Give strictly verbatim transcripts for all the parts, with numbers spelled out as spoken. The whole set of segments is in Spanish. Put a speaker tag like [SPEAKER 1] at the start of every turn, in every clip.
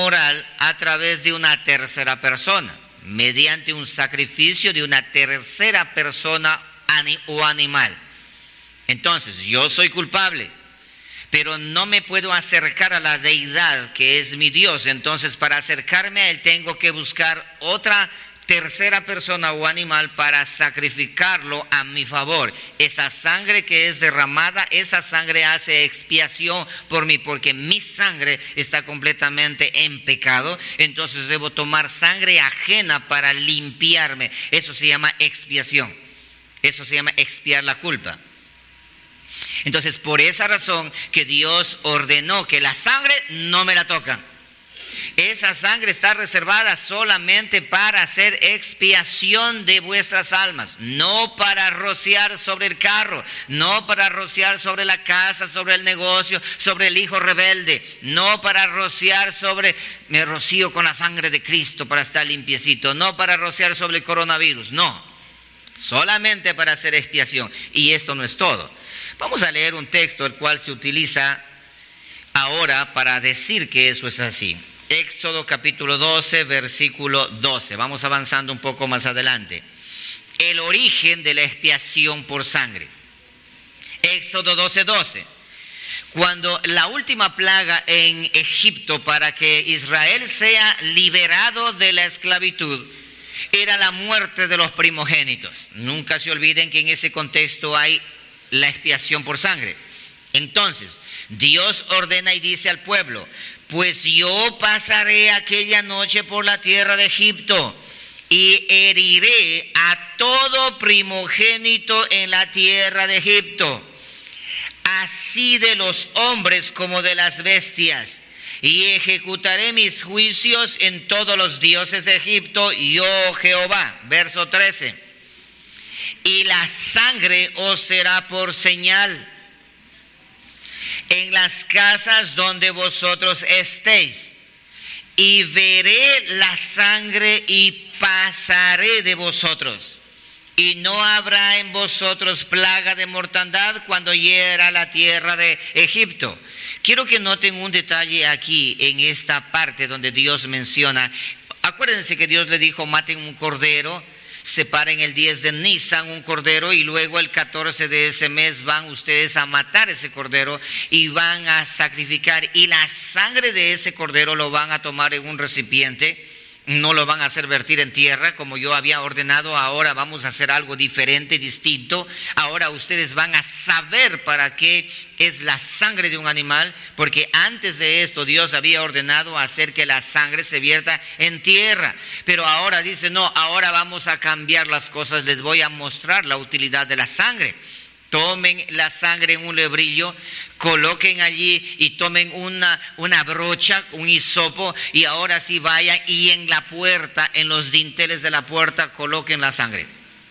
[SPEAKER 1] moral a través de una tercera persona, mediante un sacrificio de una tercera persona o animal. Entonces, yo soy culpable, pero no me puedo acercar a la deidad que es mi Dios. Entonces, para acercarme a Él tengo que buscar otra tercera persona o animal para sacrificarlo a mi favor. Esa sangre que es derramada, esa sangre hace expiación por mí, porque mi sangre está completamente en pecado. Entonces debo tomar sangre ajena para limpiarme. Eso se llama expiación. Eso se llama expiar la culpa. Entonces, por esa razón que Dios ordenó que la sangre no me la tocan. Esa sangre está reservada solamente para hacer expiación de vuestras almas, no para rociar sobre el carro, no para rociar sobre la casa, sobre el negocio, sobre el hijo rebelde, no para rociar sobre, me rocío con la sangre de Cristo para estar limpiecito, no para rociar sobre el coronavirus, no, solamente para hacer expiación. Y esto no es todo. Vamos a leer un texto el cual se utiliza ahora para decir que eso es así. Éxodo capítulo doce, versículo doce. Vamos avanzando un poco más adelante. El origen de la expiación por sangre. Éxodo doce, doce. Cuando la última plaga en Egipto para que Israel sea liberado de la esclavitud era la muerte de los primogénitos. Nunca se olviden que en ese contexto hay la expiación por sangre. Entonces, Dios ordena y dice al pueblo: pues yo pasaré aquella noche por la tierra de Egipto y heriré a todo primogénito en la tierra de Egipto, así de los hombres como de las bestias, y ejecutaré mis juicios en todos los dioses de Egipto, yo Jehová. Verso trece. Y la sangre os será por señal en las casas donde vosotros estéis, y veré la sangre y pasaré de vosotros, y no habrá en vosotros plaga de mortandad cuando hiera la tierra de Egipto. Quiero que noten un detalle aquí en esta parte donde Dios menciona. Acuérdense que Dios le dijo: maten un cordero, separen el diez de Nisan un cordero, y luego el catorce de ese mes van ustedes a matar ese cordero y van a sacrificar, y la sangre de ese cordero lo van a tomar en un recipiente. No lo van a hacer vertir en tierra como yo había ordenado. Ahora vamos a hacer algo diferente, distinto. Ahora ustedes van a saber para qué es la sangre de un animal, porque antes de esto Dios había ordenado hacer que la sangre se vierta en tierra. Pero ahora dice: no, ahora vamos a cambiar las cosas, les voy a mostrar la utilidad de la sangre. Tomen la sangre en un lebrillo, coloquen allí y tomen una, una brocha, un hisopo, y ahora sí vayan y en la puerta, en los dinteles de la puerta, coloquen la sangre.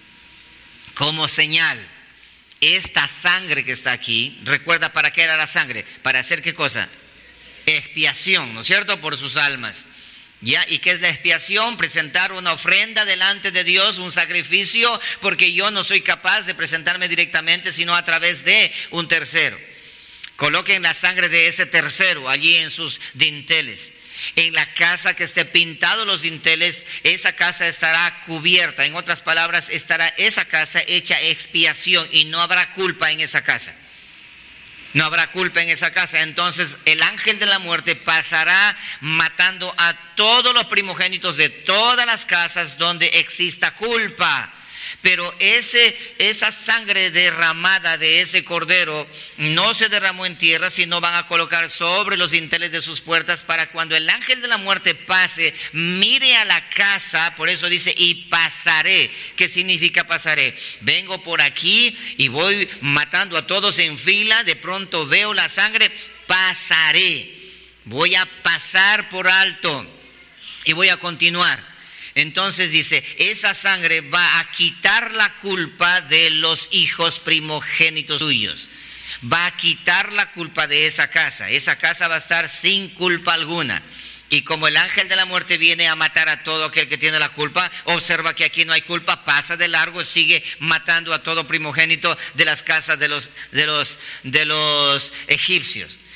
[SPEAKER 1] Como señal, esta sangre que está aquí, recuerda para qué era la sangre. ¿Para hacer qué cosa? Expiación, ¿no es cierto? Por sus almas. ¿Ya? ¿Y qué es la expiación? Presentar una ofrenda delante de Dios, un sacrificio, porque yo no soy capaz de presentarme directamente, sino a través de un tercero. Coloquen la sangre de ese tercero allí en sus dinteles. En la casa que esté pintado los dinteles, esa casa estará cubierta. En otras palabras, estará esa casa hecha expiación y no habrá culpa en esa casa. No habrá culpa en esa casa. Entonces el ángel de la muerte pasará matando a todos los primogénitos de todas las casas donde exista culpa. Pero ese, esa sangre derramada de ese cordero no se derramó en tierra, sino van a colocar sobre los dinteles de sus puertas para cuando el ángel de la muerte pase, mire a la casa. Por eso dice: y pasaré. ¿Qué significa pasaré? Vengo por aquí y voy matando a todos en fila, de pronto veo la sangre, pasaré. Voy a pasar por alto y voy a continuar. Entonces dice: esa sangre va a quitar la culpa de los hijos primogénitos suyos. Va a quitar la culpa de esa casa. Esa casa va a estar sin culpa alguna. Y como el ángel de la muerte viene a matar a todo aquel que tiene la culpa, observa que aquí no hay culpa, pasa de largo, sigue matando a todo primogénito de las casas de los, de los, de los egipcios.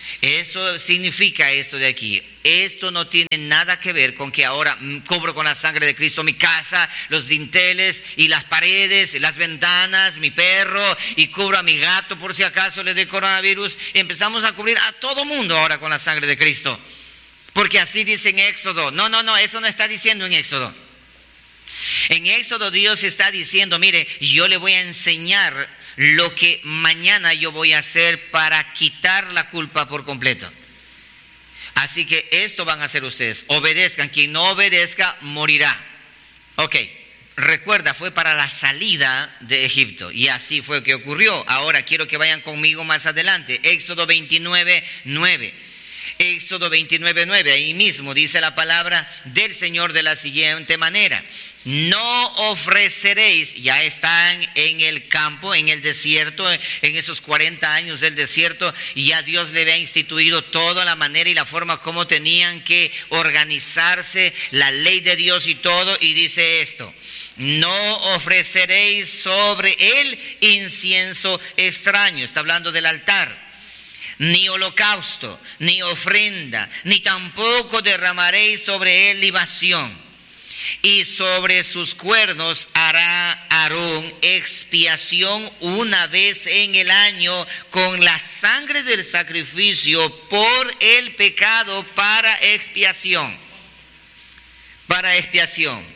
[SPEAKER 1] Eso significa esto de aquí. Esto no tiene nada que ver con que ahora cubro con la sangre de Cristo mi casa, los dinteles y las paredes, las ventanas, mi perro, y cubro a mi gato por si acaso le dé coronavirus. Y empezamos a cubrir a todo mundo ahora con la sangre de Cristo. Porque así dice en Éxodo. No, no, no, eso no está diciendo en Éxodo. En Éxodo Dios está diciendo, mire, yo le voy a enseñar lo que mañana yo voy a hacer para quitar la culpa por completo. Así que esto van a hacer ustedes, obedezcan, quien no obedezca morirá. Ok, recuerda, fue para la salida de Egipto y así fue que ocurrió. Ahora quiero que vayan conmigo más adelante, Éxodo veintinueve, nueve. Éxodo veintinueve, nueve, ahí mismo dice la palabra del Señor de la siguiente manera: no ofreceréis, ya están en el campo, en el desierto, en esos cuarenta años del desierto, y ya Dios le había instituido toda la manera y la forma como tenían que organizarse, la ley de Dios y todo, y dice esto: no ofreceréis sobre él incienso extraño, está hablando del altar, ni holocausto, ni ofrenda, ni tampoco derramaréis sobre él libación. Y sobre sus cuernos hará Aarón expiación una vez en el año con la sangre del sacrificio por el pecado para expiación. Para expiación.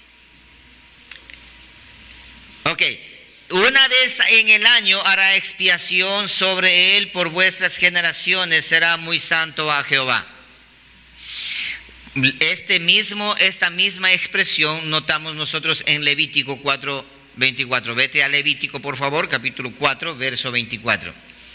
[SPEAKER 1] Ok. Una vez en el año hará expiación sobre él por vuestras generaciones, será muy santo a Jehová. Este mismo, esta misma expresión notamos nosotros en Levítico cuatro, veinticuatro. Vete a Levítico, por favor, capítulo cuatro, verso veinticuatro.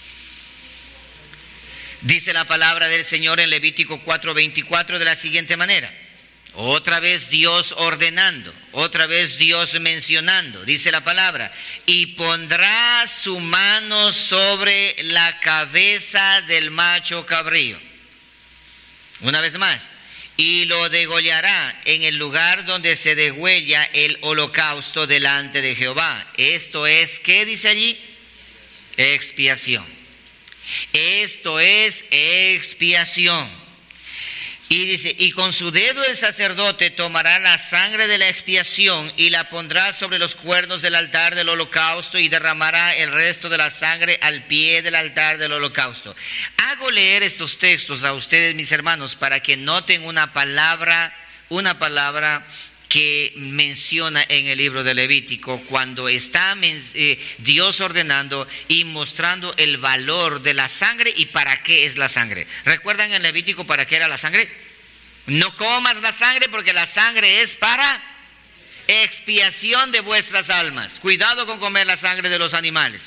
[SPEAKER 1] Dice la palabra del Señor en Levítico cuatro, veinticuatro de la siguiente manera. Otra vez Dios ordenando, otra vez Dios mencionando, dice la palabra: y pondrá su mano sobre la cabeza del macho cabrío. Una vez más. Y lo degollará en el lugar donde se degüella el holocausto delante de Jehová. Esto es, ¿qué dice allí? Expiación. Esto es expiación. Y dice, y con su dedo el sacerdote tomará la sangre de la expiación y la pondrá sobre los cuernos del altar del holocausto y derramará el resto de la sangre al pie del altar del holocausto. Hago leer estos textos a ustedes, mis hermanos, para que noten una palabra, una palabra que menciona en el libro de Levítico cuando está eh, Dios ordenando y mostrando el valor de la sangre y para qué es la sangre. ¿Recuerdan en Levítico para qué era la sangre? No comas la sangre porque la sangre es para expiación de vuestras almas. Cuidado con comer la sangre de los animales,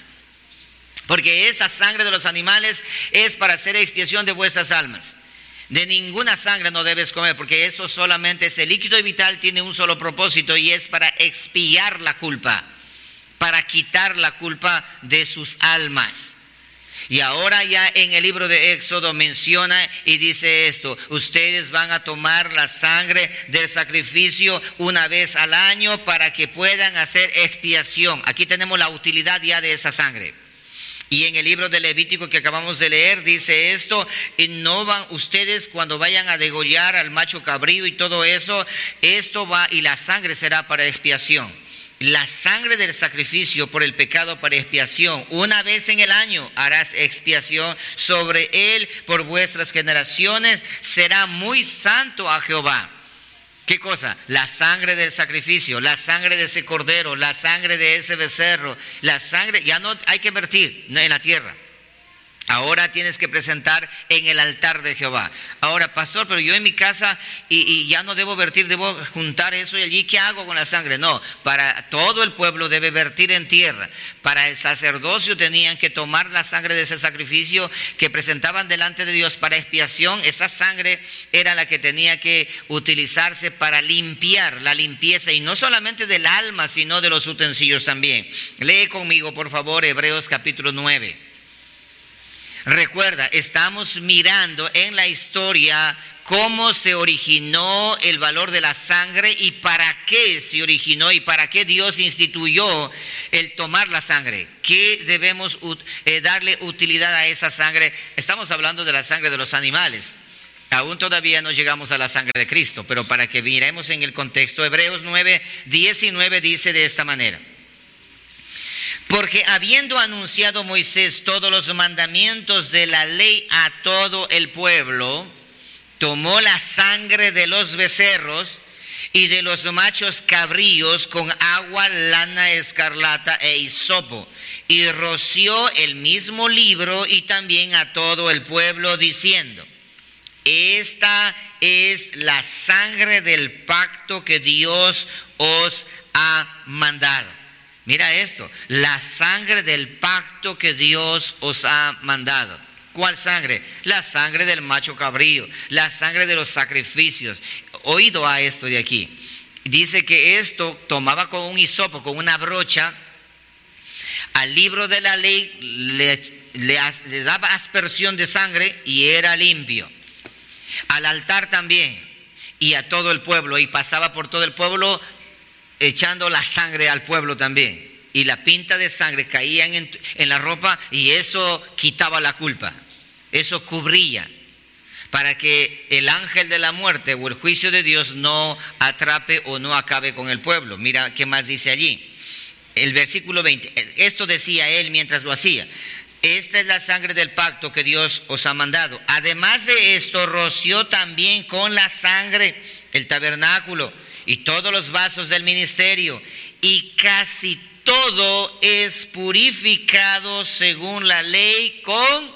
[SPEAKER 1] porque esa sangre de los animales es para hacer expiación de vuestras almas. De ninguna sangre no debes comer, porque eso solamente, ese líquido vital tiene un solo propósito y es para expiar la culpa, para quitar la culpa de sus almas. Y ahora ya en el libro de Éxodo menciona y dice esto: ustedes van a tomar la sangre del sacrificio una vez al año para que puedan hacer expiación. Aquí tenemos la utilidad ya de esa sangre. Y en el libro de Levítico que acabamos de leer dice esto: y no van ustedes cuando vayan a degollar al macho cabrío y todo eso, esto va y la sangre será para expiación. La sangre del sacrificio por el pecado para expiación, una vez en el año harás expiación sobre él por vuestras generaciones, será muy santo a Jehová. ¿Qué cosa? La sangre del sacrificio, la sangre de ese cordero, la sangre de ese becerro, la sangre ya no hay que vertir en la tierra. Ahora tienes que presentar en el altar de Jehová. Ahora, pastor, pero yo en mi casa y, y ya no debo vertir, debo juntar eso y allí, ¿qué hago con la sangre? No, para todo el pueblo debe vertir en tierra. Para el sacerdocio tenían que tomar la sangre de ese sacrificio que presentaban delante de Dios para expiación. Esa sangre era la que tenía que utilizarse para limpiar, la limpieza, y no solamente del alma, sino de los utensilios también. Lee conmigo, por favor, Hebreos capítulo nueve. Recuerda, estamos mirando en la historia cómo se originó el valor de la sangre y para qué se originó y para qué Dios instituyó el tomar la sangre. ¿Qué debemos eh, darle utilidad a esa sangre? Estamos hablando de la sangre de los animales. Aún todavía no llegamos a la sangre de Cristo, pero para que miremos en el contexto, Hebreos nueve diecinueve dice de esta manera: porque habiendo anunciado Moisés todos los mandamientos de la ley a todo el pueblo, tomó la sangre de los becerros y de los machos cabríos con agua, lana escarlata e hisopo, y roció el mismo libro y también a todo el pueblo, diciendo: esta es la sangre del pacto que Dios os ha mandado. Mira esto, la sangre del pacto que Dios os ha mandado. ¿Cuál sangre? La sangre del macho cabrío, la sangre de los sacrificios. Oído a esto de aquí. Dice que esto tomaba con un hisopo, con una brocha, al libro de la ley le, le, le daba aspersión de sangre y era limpio. Al altar también y a todo el pueblo, y pasaba por todo el pueblo echando la sangre al pueblo también, y la pinta de sangre caía en, en la ropa y eso quitaba la culpa, eso cubría para que el ángel de la muerte o el juicio de Dios no atrape o no acabe con el pueblo. Mira qué más dice allí, el versículo veinte, esto decía él mientras lo hacía: esta es la sangre del pacto que Dios os ha mandado. Además de esto, roció también con la sangre el tabernáculo y todos los vasos del ministerio, y casi todo es purificado según la ley con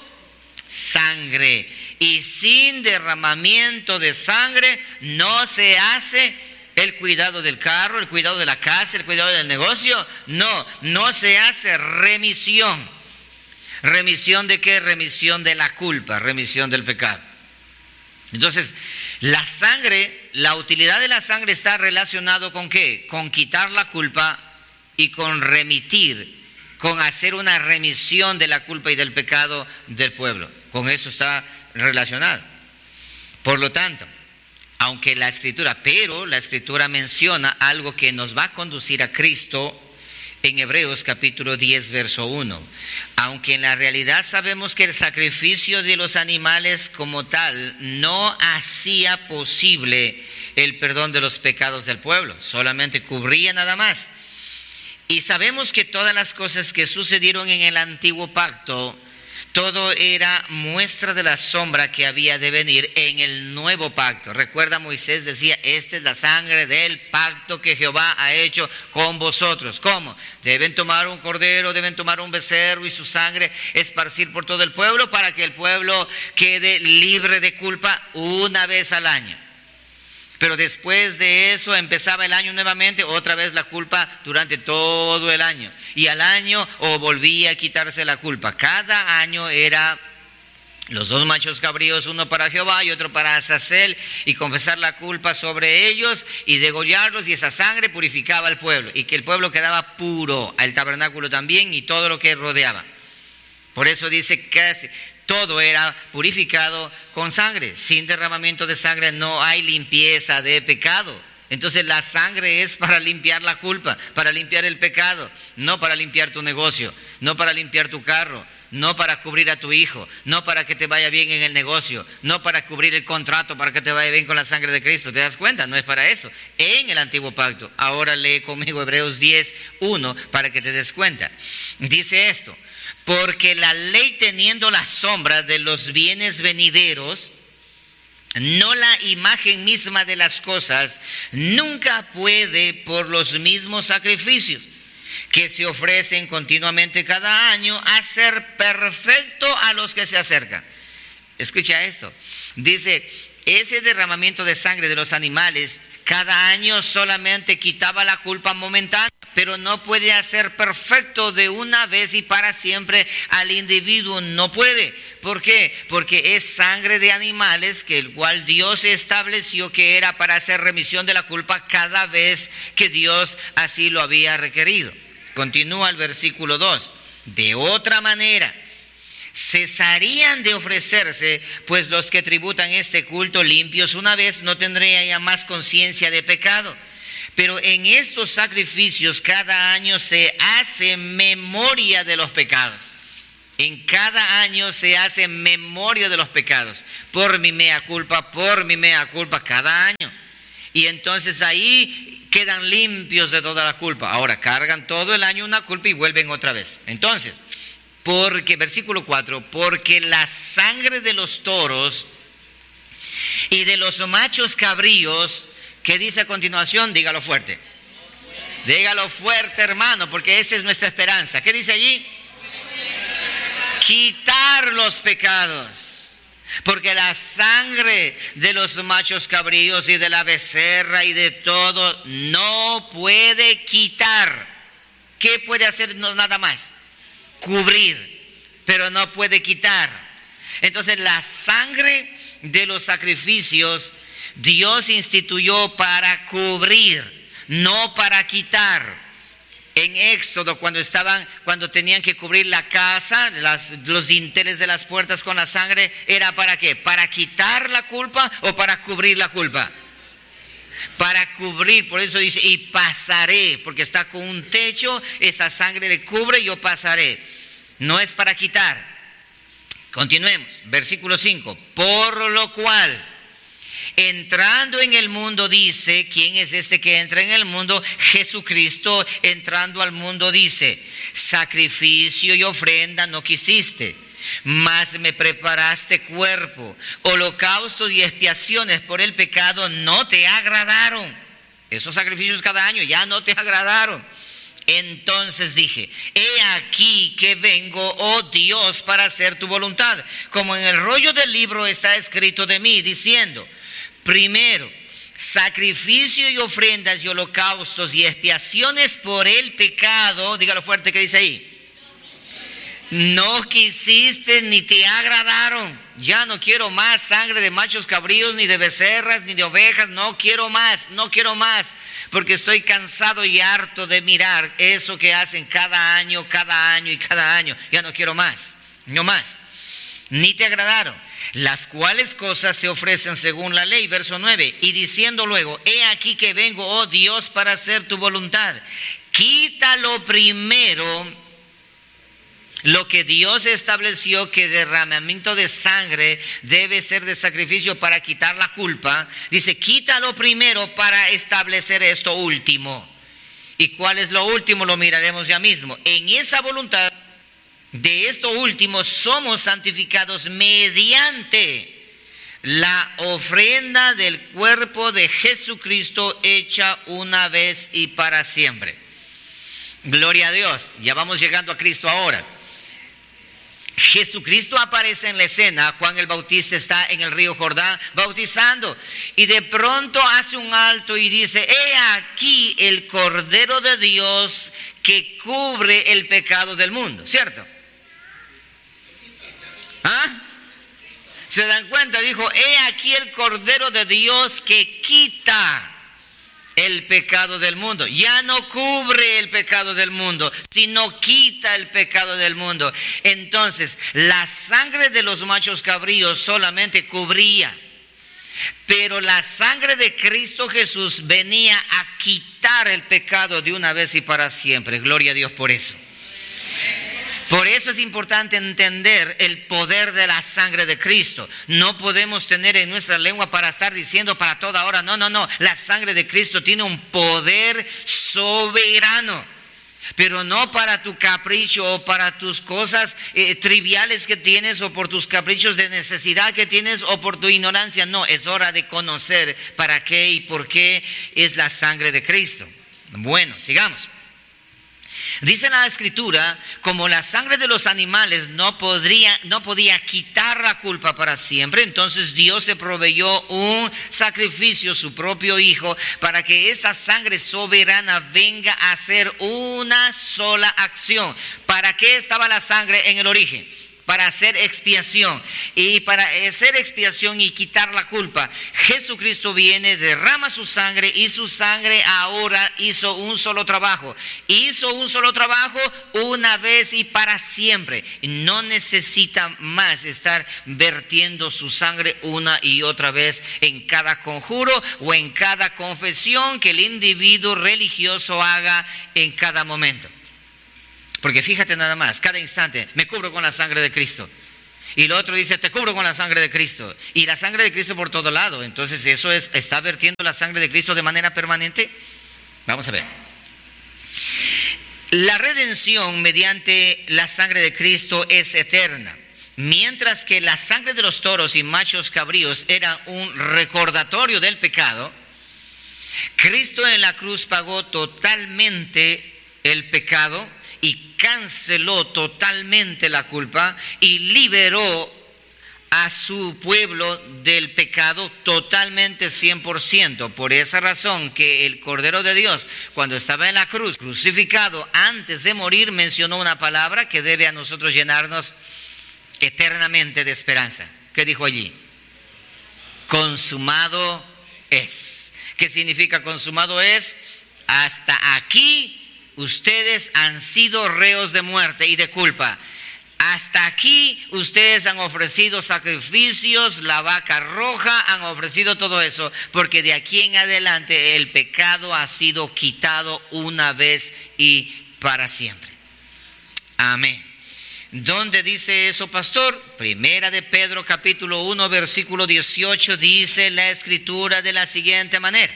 [SPEAKER 1] sangre. Y sin derramamiento de sangre no se hace el cuidado del carro, el cuidado de la casa, el cuidado del negocio. No, no se hace remisión. ¿Remisión de qué? Remisión de la culpa, remisión del pecado. Entonces, la sangre, la utilidad de la sangre está relacionado con ¿qué? Con quitar la culpa y con remitir, con hacer una remisión de la culpa y del pecado del pueblo. Con eso está relacionado. Por lo tanto, aunque la Escritura, pero la Escritura menciona algo que nos va a conducir a Cristo en Hebreos capítulo diez, verso uno. Aunque en la realidad sabemos que el sacrificio de los animales como tal no hacía posible el perdón de los pecados del pueblo, solamente cubría nada más. Y sabemos que todas las cosas que sucedieron en el antiguo pacto, todo era muestra de la sombra que había de venir en el nuevo pacto. Recuerda, Moisés decía: esta es la sangre del pacto que Jehová ha hecho con vosotros. ¿Cómo? Deben tomar un cordero, deben tomar un becerro y su sangre esparcir por todo el pueblo para que el pueblo quede libre de culpa una vez al año. Pero después de eso empezaba el año nuevamente, otra vez la culpa durante todo el año. Y al año o volvía a quitarse la culpa. Cada año era los dos machos cabríos, uno para Jehová y otro para Azazel, y confesar la culpa sobre ellos y degollarlos, y esa sangre purificaba al pueblo y que el pueblo quedaba puro, al tabernáculo también y todo lo que rodeaba. Por eso dice que todo era purificado con sangre. Sin derramamiento de sangre no hay limpieza de pecado. Entonces la sangre es para limpiar la culpa, para limpiar el pecado, no para limpiar tu negocio, no para limpiar tu carro, no para cubrir a tu hijo, no para que te vaya bien en el negocio, no para cubrir el contrato, para que te vaya bien con la sangre de Cristo. ¿Te das cuenta? No es para eso. En el antiguo pacto. Ahora lee conmigo Hebreos diez, uno para que te des cuenta. Dice esto: porque la ley, teniendo la sombra de los bienes venideros, no la imagen misma de las cosas, nunca puede, por los mismos sacrificios que se ofrecen continuamente cada año, hacer perfecto a los que se acercan. Escucha esto. Dice: ese derramamiento de sangre de los animales cada año solamente quitaba la culpa momentánea, pero no puede hacer perfecto de una vez y para siempre al individuo. No puede. ¿Por qué? Porque es sangre de animales que el cual Dios estableció que era para hacer remisión de la culpa cada vez que Dios así lo había requerido. Continúa el versículo dos. De otra manera, cesarían de ofrecerse, pues los que tributan este culto limpios una vez no tendrían ya más conciencia de pecado. Pero en estos sacrificios cada año se hace memoria de los pecados. En cada año se hace memoria de los pecados. Por mi mea culpa, por mi mea culpa, cada año. Y entonces ahí quedan limpios de toda la culpa. Ahora cargan todo el año una culpa y vuelven otra vez. Entonces, porque, versículo cuatro, porque la sangre de los toros y de los machos cabríos, ¿qué dice a continuación? Dígalo fuerte. Dígalo fuerte, hermano, porque esa es nuestra esperanza. ¿Qué dice allí? Quitar los pecados. Porque la sangre de los machos cabríos y de la becerra y de todo no puede quitar. ¿Qué puede hacer? No, nada más. Cubrir, pero no puede quitar. Entonces la sangre de los sacrificios Dios instituyó para cubrir, no para quitar. En Éxodo, cuando estaban, cuando tenían que cubrir la casa, las, los dinteles de las puertas con la sangre, ¿era para qué? ¿Para quitar la culpa o para cubrir la culpa? Para cubrir, por eso dice, y pasaré, porque está con un techo, esa sangre le cubre y yo pasaré. No es para quitar. Continuemos, versículo cinco. Por lo cual, entrando en el mundo dice, ¿quién es este que entra en el mundo? Jesucristo, entrando al mundo dice, sacrificio y ofrenda no quisiste, mas me preparaste cuerpo, holocaustos y expiaciones por el pecado no te agradaron. Esos sacrificios cada año ya no te agradaron. Entonces dije, he aquí que vengo, oh Dios, para hacer tu voluntad. Como en el rollo del libro está escrito de mí, diciendo, primero, sacrificio y ofrendas y holocaustos y expiaciones por el pecado. Dígalo fuerte, ¿qué dice ahí? No quisiste ni te agradaron. Ya no quiero más sangre de machos cabríos, ni de becerras, ni de ovejas. No quiero más, no quiero más. Porque estoy cansado y harto de mirar eso que hacen cada año, cada año y cada año. Ya no quiero más, no más. Ni te agradaron. Las cuales cosas se ofrecen según la ley, verso nueve. Y diciendo luego, he aquí que vengo, oh Dios, para hacer tu voluntad. Quítalo primero. Lo que Dios estableció que derramamiento de sangre debe ser de sacrificio para quitar la culpa, dice, quítalo primero para establecer esto último. ¿Y cuál es lo último? Lo miraremos ya mismo. En esa voluntad de esto último somos santificados mediante la ofrenda del cuerpo de Jesucristo hecha una vez y para siempre. Gloria a Dios. Ya vamos llegando a Cristo ahora. Jesucristo aparece en la escena. Juan el Bautista está en el río Jordán bautizando y de pronto hace un alto y dice, he aquí el Cordero de Dios que cubre el pecado del mundo, ¿cierto? ¿Ah? ¿Se dan cuenta? Dijo, he aquí el Cordero de Dios que quita el pecado del mundo. Ya no cubre el pecado del mundo, sino quita el pecado del mundo. Entonces, la sangre de los machos cabríos solamente cubría, pero la sangre de Cristo Jesús venía a quitar el pecado de una vez y para siempre. Gloria a Dios por eso. Por eso es importante entender el poder de la sangre de Cristo. No podemos tener en nuestra lengua para estar diciendo para toda hora, no, no, no. La sangre de Cristo tiene un poder soberano, pero no para tu capricho o para tus cosas eh, triviales que tienes o por tus caprichos de necesidad que tienes o por tu ignorancia. No, es hora de conocer para qué y por qué es la sangre de Cristo. Bueno, sigamos. Dice la Escritura, como la sangre de los animales no podría, no podía quitar la culpa para siempre, entonces Dios se proveyó un sacrificio, su propio Hijo, para que esa sangre soberana venga a hacer una sola acción. ¿Para qué estaba la sangre en el origen? para hacer expiación. Y para hacer expiación y quitar la culpa, Jesucristo viene, derrama su sangre y su sangre ahora hizo un solo trabajo. Hizo un solo trabajo una vez y para siempre. No necesita más estar vertiendo su sangre una y otra vez en cada conjuro o en cada confesión que el individuo religioso haga en cada momento. Porque fíjate nada más, cada instante me cubro con la sangre de Cristo. Y el otro dice, te cubro con la sangre de Cristo. Y la sangre de Cristo por todo lado. Entonces, ¿eso es, está vertiendo la sangre de Cristo de manera permanente? Vamos a ver. La redención mediante la sangre de Cristo es eterna. Mientras que la sangre de los toros y machos cabríos era un recordatorio del pecado, Cristo en la cruz pagó totalmente el pecado y canceló totalmente la culpa y liberó a su pueblo del pecado totalmente cien por ciento. Por esa razón que el Cordero de Dios, cuando estaba en la cruz, crucificado, antes de morir, mencionó una palabra que debe a nosotros llenarnos eternamente de esperanza. ¿Qué dijo allí? Consumado es. ¿Qué significa consumado es? Hasta aquí ustedes han sido reos de muerte y de culpa. Hasta aquí ustedes han ofrecido sacrificios, la vaca roja, han ofrecido todo eso, porque de aquí en adelante el pecado ha sido quitado una vez y para siempre. Amén. ¿Dónde dice eso, pastor? Primera de Pedro capítulo uno versículo dieciocho dice la escritura de la siguiente manera: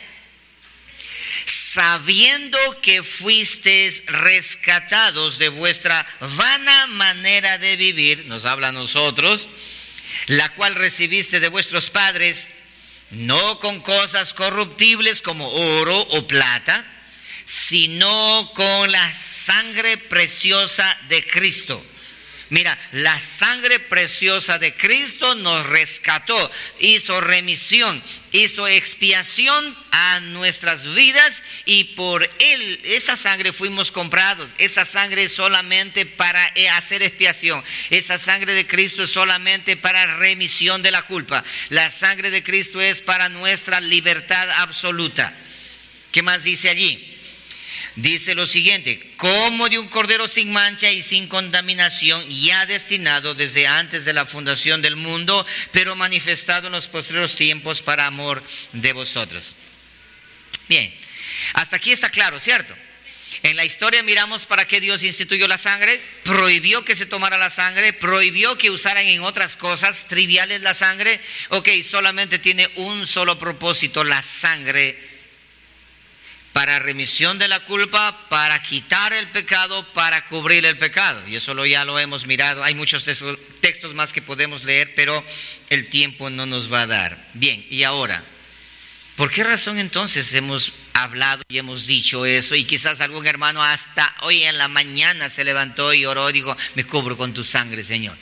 [SPEAKER 1] sabiendo que fuisteis rescatados de vuestra vana manera de vivir, nos habla a nosotros, la cual recibiste de vuestros padres, no con cosas corruptibles como oro o plata, sino con la sangre preciosa de Cristo. Mira, la sangre preciosa de Cristo nos rescató, hizo remisión, hizo expiación a nuestras vidas y por Él, esa sangre fuimos comprados. Esa sangre es solamente para hacer expiación. Esa sangre de Cristo es solamente para remisión de la culpa. La sangre de Cristo es para nuestra libertad absoluta. ¿Qué más dice allí? Dice lo siguiente: como de un cordero sin mancha y sin contaminación, ya destinado desde antes de la fundación del mundo, pero manifestado en los postreros tiempos para amor de vosotros. Bien, hasta aquí está claro, ¿cierto? En la historia miramos para qué Dios instituyó la sangre, prohibió que se tomara la sangre, prohibió que usaran en otras cosas triviales la sangre. Ok, solamente tiene un solo propósito, la sangre, para remisión de la culpa, para quitar el pecado, para cubrir el pecado. Y eso lo, ya lo hemos mirado. Hay muchos textos, textos más que podemos leer, pero el tiempo no nos va a dar. Bien, y ahora, ¿por qué razón entonces hemos hablado y hemos dicho eso? Y quizás algún hermano hasta hoy en la mañana se levantó y oró y dijo: me cubro con tu sangre, Señor.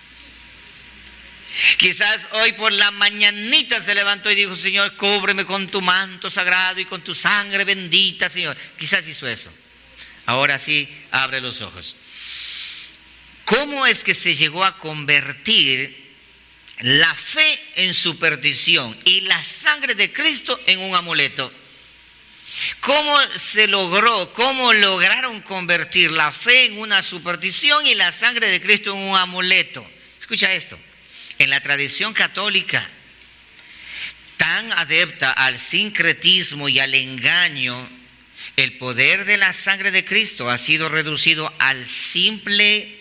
[SPEAKER 1] Quizás hoy por la mañanita se levantó y dijo: Señor, cúbreme con tu manto sagrado y con tu sangre bendita, Señor. Quizás hizo eso. Ahora sí, abre los ojos. ¿Cómo es que se llegó a convertir la fe en superstición y la sangre de Cristo en un amuleto? ¿Cómo se logró, cómo lograron convertir la fe en una superstición y la sangre de Cristo en un amuleto? Escucha esto. En la tradición católica, tan adepta al sincretismo y al engaño, el poder de la sangre de Cristo ha sido reducido al simple,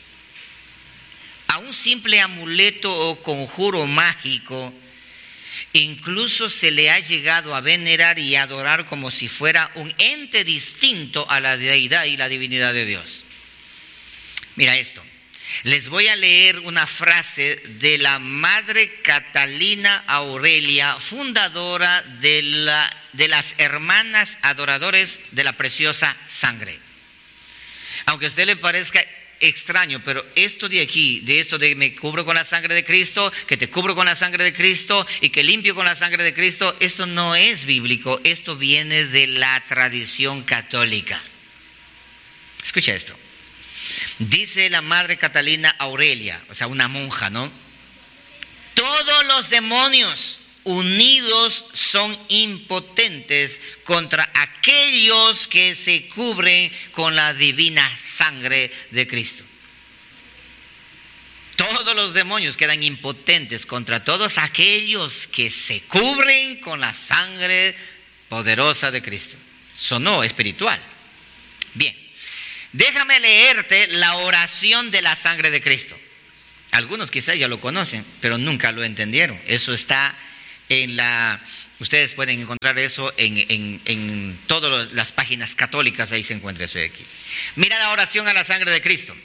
[SPEAKER 1] a un simple amuleto o conjuro mágico. Incluso se le ha llegado a venerar y adorar como si fuera un ente distinto a la deidad y la divinidad de Dios. Mira esto. Les voy a leer una frase de la Madre Catalina Aurelia, fundadora de, la, de las Hermanas Adoradores de la Preciosa Sangre. Aunque a usted le parezca extraño, pero esto de aquí, de esto de me cubro con la sangre de Cristo, que te cubro con la sangre de Cristo y que limpio con la sangre de Cristo, esto no es bíblico, esto viene de la tradición católica. Escucha esto. Dice la madre Catalina Aurelia, o sea, una monja, ¿no? Todos los demonios unidos son impotentes contra aquellos que se cubren con la divina sangre de Cristo. Todos los demonios quedan impotentes contra todos aquellos que se cubren con la sangre poderosa de Cristo. Sonó espiritual. Bien, déjame leerte la oración de la sangre de Cristo. Algunos quizás ya lo conocen, pero nunca lo entendieron. Eso está en la... Ustedes pueden encontrar eso en, en, en todas las páginas católicas, ahí se encuentra eso de aquí. Mira la oración a la sangre de Cristo.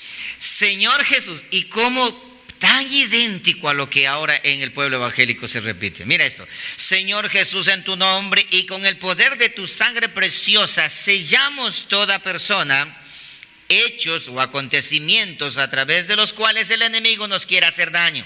[SPEAKER 1] Señor Jesús, y cómo tan idéntico a lo que ahora en el pueblo evangélico se repite. Mira esto. Señor Jesús, en tu nombre y con el poder de tu sangre preciosa, sellamos toda persona, hechos o acontecimientos a través de los cuales el enemigo nos quiere hacer daño.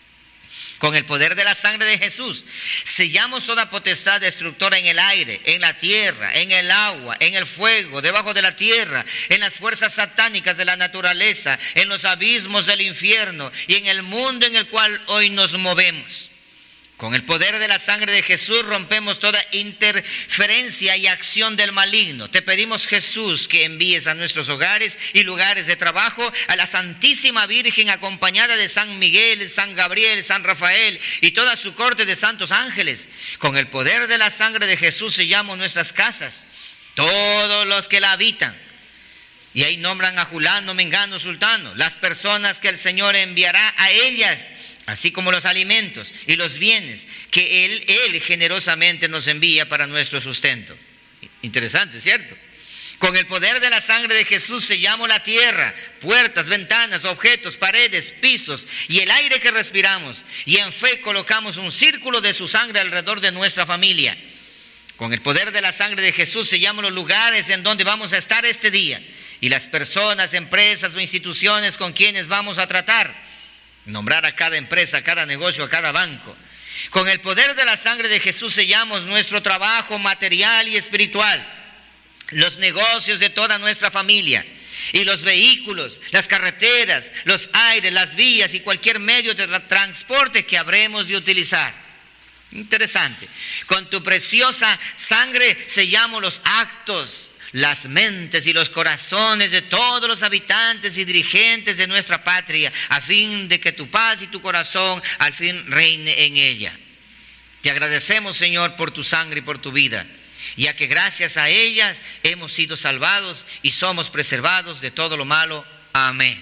[SPEAKER 1] Con el poder de la sangre de Jesús, sellamos toda potestad destructora en el aire, en la tierra, en el agua, en el fuego, debajo de la tierra, en las fuerzas satánicas de la naturaleza, en los abismos del infierno y en el mundo en el cual hoy nos movemos. Con el poder de la sangre de Jesús rompemos toda interferencia y acción del maligno. Te pedimos, Jesús, que envíes a nuestros hogares y lugares de trabajo a la Santísima Virgen acompañada de San Miguel, San Gabriel, San Rafael y toda su corte de santos ángeles. Con el poder de la sangre de Jesús sellamos nuestras casas, todos los que la habitan. Y ahí nombran a Julano, Mengano, Sultano, las personas que el Señor enviará a ellas, así como los alimentos y los bienes que Él, Él generosamente nos envía para nuestro sustento. Interesante, ¿cierto? Con el poder de la sangre de Jesús sellamos la tierra, puertas, ventanas, objetos, paredes, pisos y el aire que respiramos. Y en fe colocamos un círculo de su sangre alrededor de nuestra familia. Con el poder de la sangre de Jesús sellamos los lugares en donde vamos a estar este día y las personas, empresas o instituciones con quienes vamos a tratar. Nombrar a cada empresa, a cada negocio, a cada banco. Con el poder de la sangre de Jesús sellamos nuestro trabajo material y espiritual, los negocios de toda nuestra familia y los vehículos, las carreteras, los aires, las vías y cualquier medio de transporte que habremos de utilizar. Interesante. Con tu preciosa sangre sellamos los actos, las mentes y los corazones de todos los habitantes y dirigentes de nuestra patria, a fin de que tu paz y tu corazón al fin reine en ella. Te agradecemos, Señor, por tu sangre y por tu vida, ya que gracias a ellas hemos sido salvados y somos preservados de todo lo malo. Amén.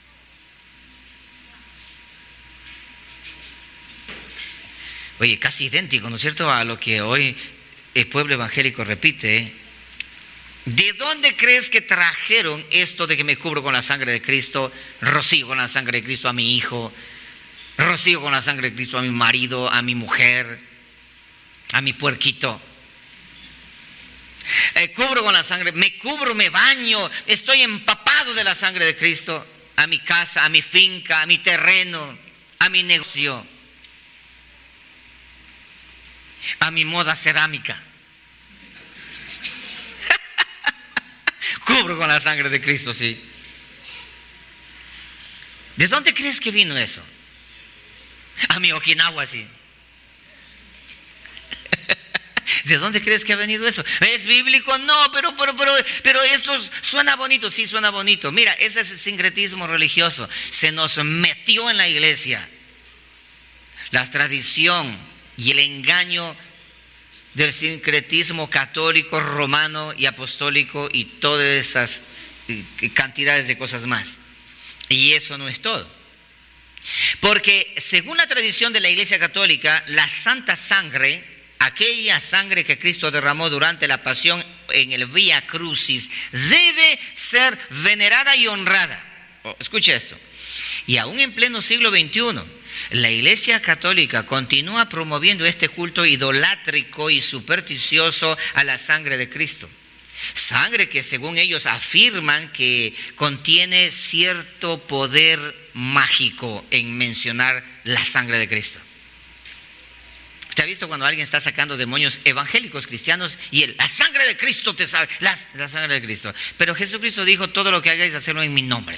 [SPEAKER 1] Oye, casi idéntico, ¿no es cierto?, a lo que hoy el pueblo evangélico repite, ¿eh? ¿De dónde crees que trajeron esto de que me cubro con la sangre de Cristo, rocío con la sangre de Cristo a mi hijo, rocío con la sangre de Cristo a mi marido, a mi mujer, a mi puerquito? Eh, cubro con la sangre, me cubro, me baño, estoy empapado de la sangre de Cristo a mi casa, a mi finca, a mi terreno, a mi negocio, a mi moda cerámica. Cubro con la sangre de Cristo, sí. ¿De dónde crees que vino eso? A mi Okinawa, sí. ¿De dónde crees que ha venido eso? ¿Es bíblico? No, pero, pero, pero, pero eso suena bonito, sí suena bonito. Mira, ese es el sincretismo religioso. Se nos metió en la iglesia la tradición y el engaño del sincretismo católico, romano y apostólico y todas esas cantidades de cosas más. Y eso no es todo. Porque según la tradición de la Iglesia Católica, la santa sangre, aquella sangre que Cristo derramó durante la pasión en el Vía Crucis, debe ser venerada y honrada. Oh, escucha esto. Y aún en pleno siglo veintiuno, la Iglesia Católica continúa promoviendo este culto idolátrico y supersticioso a la sangre de Cristo. Sangre que según ellos afirman que contiene cierto poder mágico en mencionar la sangre de Cristo. ¿Usted ha visto cuando alguien está sacando demonios evangélicos cristianos y él, la sangre de Cristo te sabe, la, la sangre de Cristo? Pero Jesucristo dijo, todo lo que hagáis, hacerlo en mi nombre.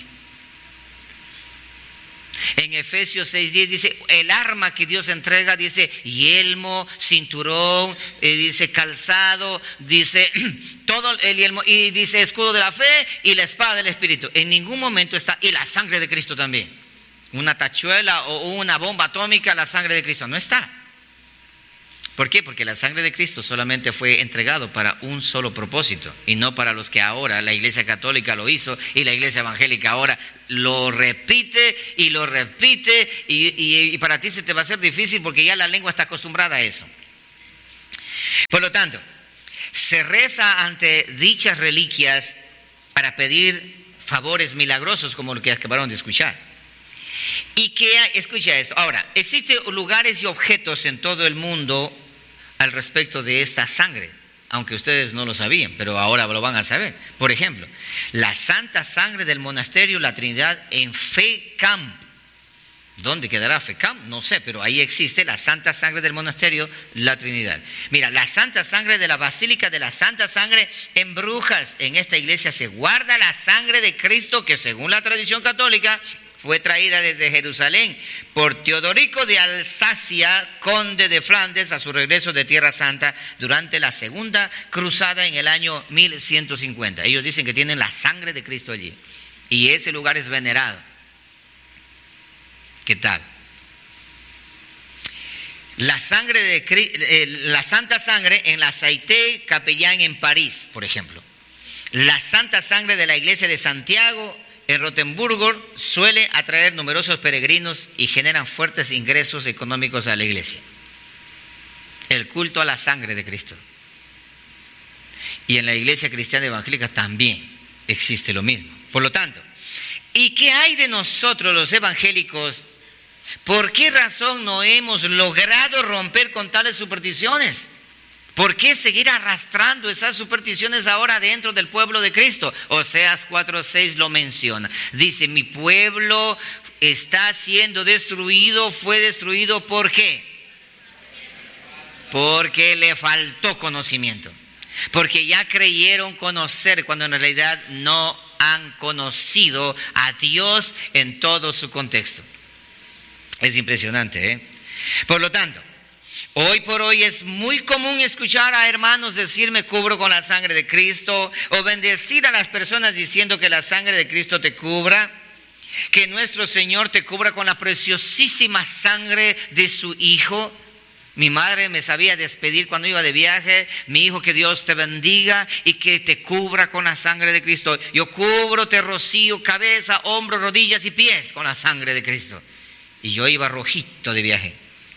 [SPEAKER 1] En Efesios seis diez dice, el arma que Dios entrega, dice yelmo, cinturón, eh, dice calzado, dice todo el yelmo, y dice escudo de la fe y la espada del Espíritu. En ningún momento está, y la sangre de Cristo también. Una tachuela o una bomba atómica, la sangre de Cristo no está. ¿Por qué? Porque la sangre de Cristo solamente fue entregado para un solo propósito y no para los que ahora la Iglesia Católica lo hizo y la Iglesia Evangélica ahora lo repite y lo repite y, y, y para ti se te va a hacer difícil porque ya la lengua está acostumbrada a eso. Por lo tanto, se reza ante dichas reliquias para pedir favores milagrosos como lo que acabaron de escuchar. Y que, escucha esto, ahora, existen lugares y objetos en todo el mundo al respecto de esta sangre, aunque ustedes no lo sabían, pero ahora lo van a saber. Por ejemplo, la santa sangre del monasterio La Trinidad en Fécamp. ¿Dónde quedará Fécamp? No sé, pero ahí existe la santa sangre del monasterio La Trinidad. Mira, la santa sangre de la Basílica de la Santa Sangre en Brujas. En esta iglesia se guarda la sangre de Cristo que según la tradición católica fue traída desde Jerusalén por Teodorico de Alsacia, conde de Flandes, a su regreso de Tierra Santa durante la segunda cruzada en el año mil ciento cincuenta. Ellos dicen que tienen la sangre de Cristo allí y ese lugar es venerado. ¿Qué tal? La sangre de eh, la santa sangre en la Sainte Capellán en París, por ejemplo. La santa sangre de la iglesia de Santiago en Rotemburgo suele atraer numerosos peregrinos y generan fuertes ingresos económicos a la iglesia. El culto a la sangre de Cristo. Y en la iglesia cristiana evangélica también existe lo mismo. Por lo tanto, ¿y qué hay de nosotros los evangélicos? ¿Por qué razón no hemos logrado romper con tales supersticiones? ¿Por qué seguir arrastrando esas supersticiones ahora dentro del pueblo de Cristo? Oseas cuatro seis lo menciona. Dice, mi pueblo está siendo destruido, fue destruido, ¿por qué? Porque le faltó conocimiento. Porque ya creyeron conocer cuando en realidad no han conocido a Dios en todo su contexto. Es impresionante, ¿eh? Por lo tanto, hoy por hoy es muy común escuchar a hermanos decir me cubro con la sangre de Cristo, o bendecir a las personas diciendo que la sangre de Cristo te cubra, que nuestro Señor te cubra con la preciosísima sangre de su Hijo. Mi madre me sabía despedir cuando iba de viaje, mi hijo, que Dios te bendiga y que te cubra con la sangre de Cristo. Yo cubro, te rocío cabeza, hombros, rodillas y pies con la sangre de Cristo. Y yo iba rojito de viaje.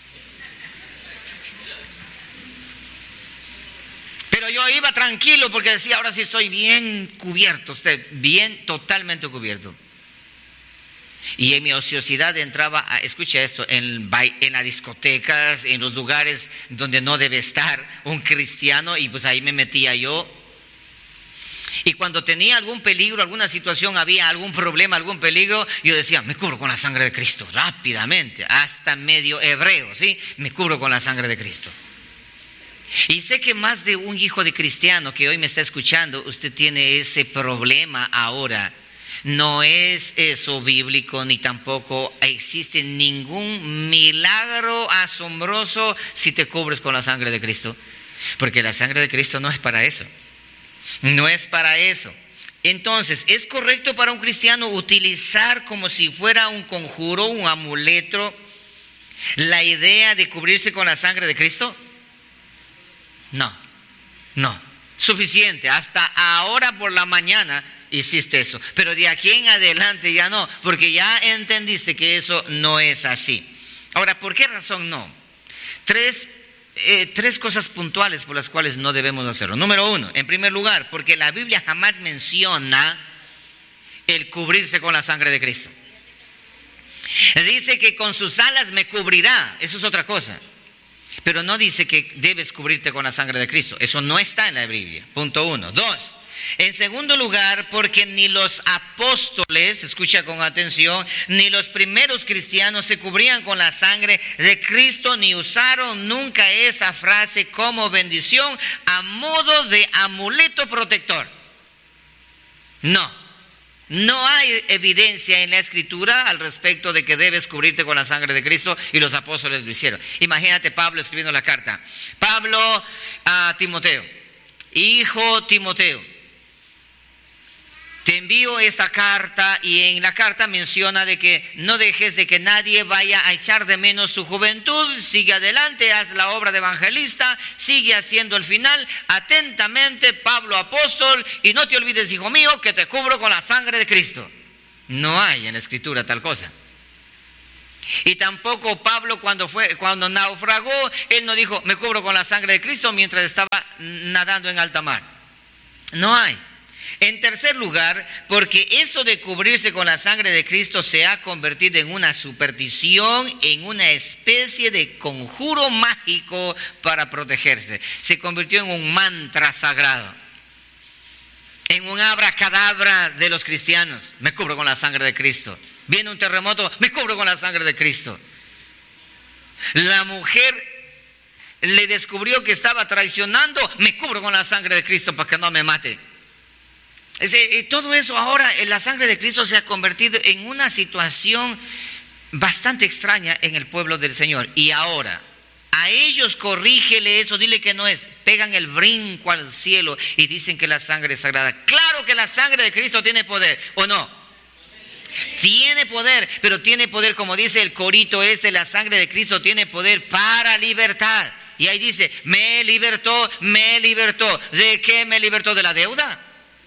[SPEAKER 1] Pero yo iba tranquilo porque decía, ahora sí estoy bien cubierto, usted, bien totalmente cubierto. Y en mi ociosidad entraba, a, escucha esto, en, en las discotecas, en los lugares donde no debe estar un cristiano, y pues ahí me metía yo. Y cuando tenía algún peligro, alguna situación, había algún problema, algún peligro, yo decía, me cubro con la sangre de Cristo, rápidamente, hasta medio hebreo, ¿sí? Me cubro con la sangre de Cristo. Y sé que más de un hijo de cristiano que hoy me está escuchando, usted tiene ese problema ahora. No es eso bíblico, ni tampoco existe ningún milagro asombroso si te cubres con la sangre de Cristo. Porque la sangre de Cristo no es para eso. No es para eso. Entonces, ¿es correcto para un cristiano utilizar como si fuera un conjuro, un amuleto, la idea de cubrirse con la sangre de Cristo? No, no. Suficiente. Hasta ahora por la mañana hiciste eso, pero de aquí en adelante ya no, porque ya entendiste que eso no es así. Ahora, ¿por qué razón no? Tres, eh, tres cosas puntuales por las cuales no debemos hacerlo. Número uno, en primer lugar, porque la Biblia jamás menciona el cubrirse con la sangre de Cristo. Dice que con sus alas me cubrirá, eso es otra cosa. Pero no dice que debes cubrirte con la sangre de Cristo. Eso no está en la Biblia. Punto uno. Dos, En segundo lugar, porque ni los apóstoles, escucha con atención, ni los primeros cristianos se cubrían con la sangre de Cristo, ni usaron nunca esa frase como bendición a modo de amuleto protector. No. No hay evidencia en la Escritura al respecto de que debes cubrirte con la sangre de Cristo, y los apóstoles lo hicieron. Imagínate Pablo escribiendo la carta. Pablo a Timoteo: hijo Timoteo, te envío esta carta, y en la carta menciona de que no dejes de que nadie vaya a echar de menos tu juventud. Sigue adelante, haz la obra de evangelista, sigue haciendo el final atentamente, Pablo apóstol, y no te olvides, hijo mío, que te cubro con la sangre de Cristo. No hay en la Escritura tal cosa. Y tampoco Pablo cuando fue cuando naufragó, él no dijo me cubro con la sangre de Cristo mientras estaba nadando en alta mar. No hay. En tercer lugar, porque eso de cubrirse con la sangre de Cristo se ha convertido en una superstición, en una especie de conjuro mágico para protegerse. Se convirtió en un mantra sagrado, en un abracadabra de los cristianos. Me cubro con la sangre de Cristo. Viene un terremoto, me cubro con la sangre de Cristo. La mujer le descubrió que estaba traicionando, me cubro con la sangre de Cristo para que no me mate. Todo eso ahora, la sangre de Cristo se ha convertido en una situación bastante extraña en el pueblo del Señor. Y ahora, a ellos corrígele eso, dile que no es. Pegan el brinco al cielo y dicen que la sangre es sagrada. Claro que la sangre de Cristo tiene poder, ¿o no? Tiene poder, pero tiene poder, como dice el corito este, la sangre de Cristo tiene poder para libertad. Y ahí dice, me libertó, me libertó. ¿De qué me libertó? ¿De la deuda?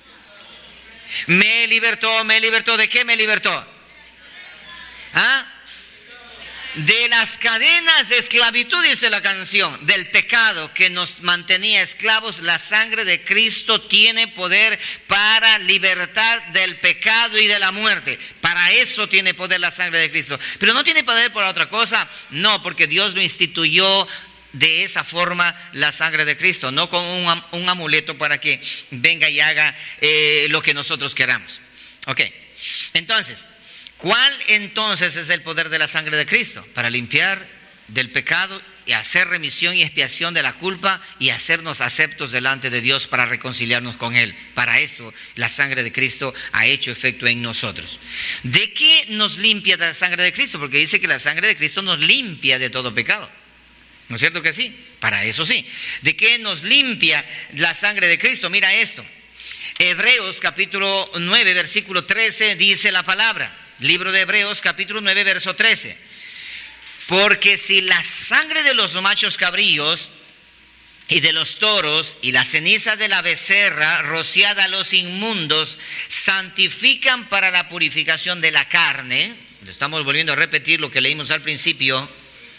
[SPEAKER 1] Me libertó, me libertó. ¿De qué me libertó? ¿Ah? De las cadenas de esclavitud, dice la canción, del pecado que nos mantenía esclavos. La sangre de Cristo tiene poder para libertad del pecado y de la muerte. Para eso tiene poder la sangre de Cristo. Pero no tiene poder por otra cosa. No, porque Dios lo instituyó de esa forma, la sangre de Cristo, no con un, un amuleto para que venga y haga eh, lo que nosotros queramos. Ok, entonces, ¿cuál entonces es el poder de la sangre de Cristo? Para limpiar del pecado y hacer remisión y expiación de la culpa y hacernos aceptos delante de Dios para reconciliarnos con Él. Para eso la sangre de Cristo ha hecho efecto en nosotros. ¿De qué nos limpia la sangre de Cristo? Porque dice que la sangre de Cristo nos limpia de todo pecado. ¿No es cierto que sí? Para eso sí. ¿De qué nos limpia la sangre de Cristo? Mira esto. Hebreos capítulo nueve, versículo trece, dice la palabra. Libro de Hebreos capítulo nueve, verso trece. Porque si la sangre de los machos cabríos y de los toros y la ceniza de la becerra rociada a los inmundos santifican para la purificación de la carne, estamos volviendo a repetir lo que leímos al principio,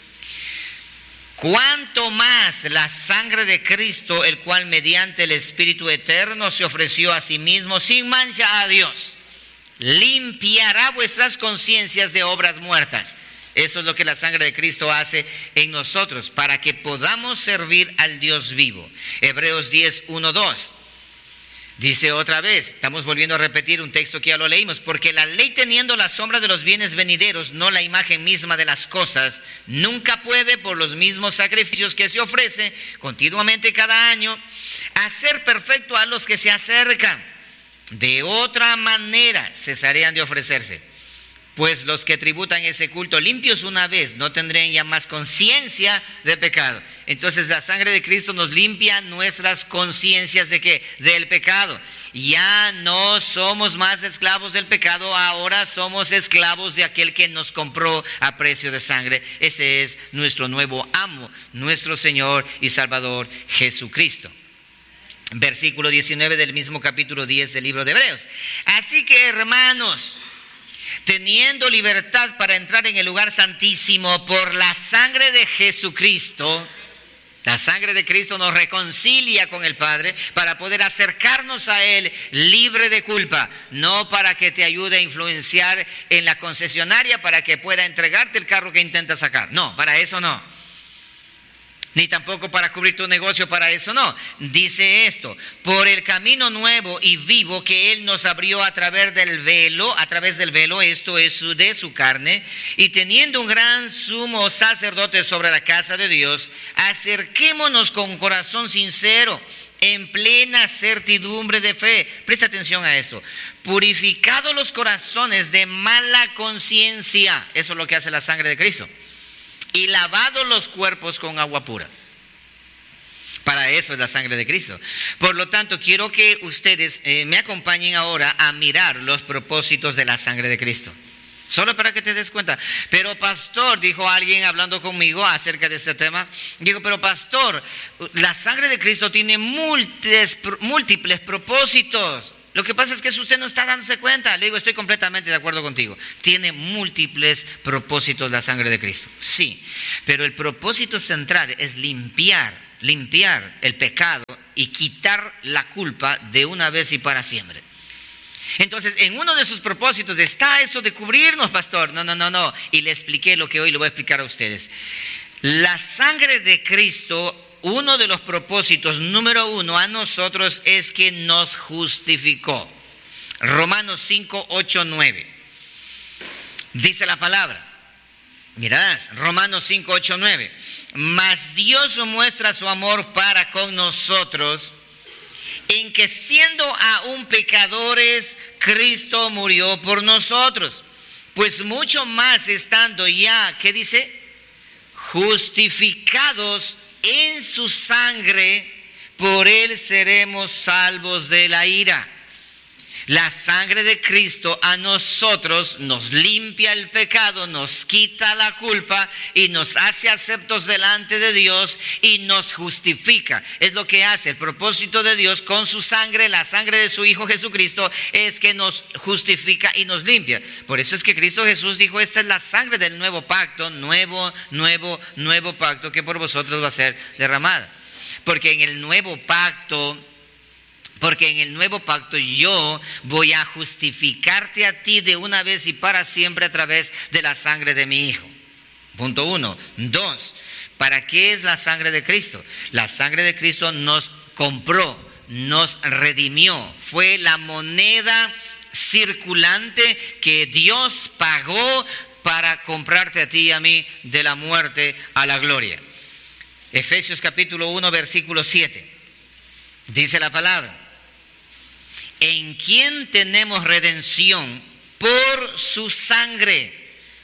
[SPEAKER 1] cuánto más la sangre de Cristo, el cual mediante el Espíritu eterno se ofreció a sí mismo sin mancha a Dios, limpiará vuestras conciencias de obras muertas. Eso es lo que la sangre de Cristo hace en nosotros, para que podamos servir al Dios vivo. Hebreos diez, uno, dos. Dice otra vez, estamos volviendo a repetir un texto que ya lo leímos, porque la ley teniendo la sombra de los bienes venideros, no la imagen misma de las cosas, nunca puede por los mismos sacrificios que se ofrece continuamente cada año, hacer perfecto a los que se acercan. De otra manera cesarían de ofrecerse, pues los que tributan ese culto limpios una vez no tendrían ya más conciencia de pecado. Entonces la sangre de Cristo nos limpia nuestras conciencias de qué, del pecado. Ya no somos más esclavos del pecado, ahora somos esclavos de aquel que nos compró a precio de sangre. Ese es nuestro nuevo amo, nuestro Señor y Salvador Jesucristo. Versículo diecinueve del mismo capítulo diez del libro de Hebreos. Así que, hermanos, teniendo libertad para entrar en el lugar santísimo por la sangre de Jesucristo, la sangre de Cristo nos reconcilia con el Padre para poder acercarnos a Él libre de culpa, no para que te ayude a influenciar en la concesionaria para que pueda entregarte el carro que intenta sacar. No, para eso no. ni tampoco para cubrir tu negocio, para eso no. Dice esto: por el camino nuevo y vivo que Él nos abrió a través del velo, a través del velo, esto es su, de su carne, y teniendo un gran sumo sacerdote sobre la casa de Dios, acerquémonos con corazón sincero, en plena certidumbre de fe. Presta atención a esto: purificados los corazones de mala conciencia, eso es lo que hace la sangre de Cristo, y lavados los cuerpos con agua pura. Para eso es la sangre de Cristo. Por lo tanto, quiero que ustedes eh, me acompañen ahora a mirar los propósitos de la sangre de Cristo. Solo para que te des cuenta. Pero pastor, dijo alguien hablando conmigo acerca de este tema, digo, pero pastor, la sangre de Cristo tiene múltiples, múltiples propósitos. Lo que pasa es que eso usted no está dándose cuenta. Le digo, estoy completamente de acuerdo contigo. Tiene múltiples propósitos la sangre de Cristo. Sí, pero el propósito central es limpiar, limpiar el pecado y quitar la culpa de una vez y para siempre. Entonces, en uno de sus propósitos está eso de cubrirnos, pastor. No, no, no, no. Y le expliqué lo que hoy le voy a explicar a ustedes. La sangre de Cristo, uno de los propósitos número uno a nosotros es que nos justificó. Romanos cinco, ocho, nueve. Dice la palabra. Mirad, Romanos cinco, ocho, nueve. Mas Dios muestra su amor para con nosotros, en que siendo aún pecadores, Cristo murió por nosotros. Pues mucho más estando ya, ¿qué dice? Justificados en su sangre, por Él seremos salvos de la ira. La sangre de Cristo a nosotros nos limpia el pecado, nos quita la culpa y nos hace aceptos delante de Dios y nos justifica. Es lo que hace el propósito de Dios con su sangre, la sangre de su Hijo Jesucristo, es que nos justifica y nos limpia. Por eso es que Cristo Jesús dijo: esta es la sangre del nuevo pacto, nuevo, nuevo, nuevo pacto que por vosotros va a ser derramada. Porque en el nuevo pacto... Porque en el nuevo pacto yo voy a justificarte a ti de una vez y para siempre a través de la sangre de mi Hijo. Punto uno. Dos, ¿para qué es la sangre de Cristo? La sangre de Cristo nos compró, nos redimió. Fue la moneda circulante que Dios pagó para comprarte a ti y a mí de la muerte a la gloria. Efesios capítulo uno, versículo siete. Dice la palabra: en quien tenemos redención por su sangre.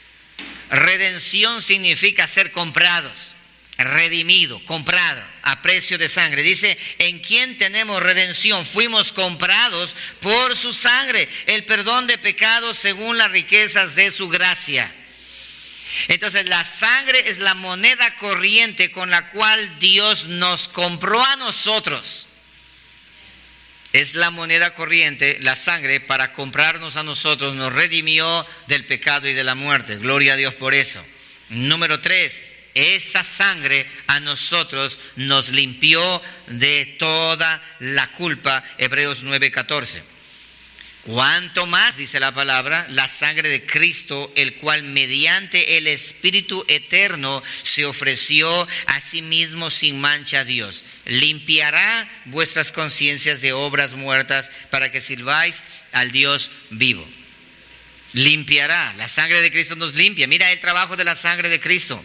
[SPEAKER 1] Redención significa ser comprados, redimido, comprado, a precio de sangre. Dice: en quien tenemos redención, fuimos comprados por su sangre, el perdón de pecados según las riquezas de su gracia. Entonces, la sangre es la moneda corriente con la cual Dios nos compró a nosotros. Es la moneda corriente, la sangre, para comprarnos a nosotros, nos redimió del pecado y de la muerte. Gloria a Dios por eso. Número tres, esa sangre a nosotros nos limpió de toda la culpa. Hebreos nueve, catorce. Cuanto más, dice la palabra, la sangre de Cristo, el cual mediante el Espíritu eterno se ofreció a sí mismo sin mancha a Dios, limpiará vuestras conciencias de obras muertas para que sirváis al Dios vivo. Limpiará, la sangre de Cristo nos limpia. Mira el trabajo de la sangre de Cristo.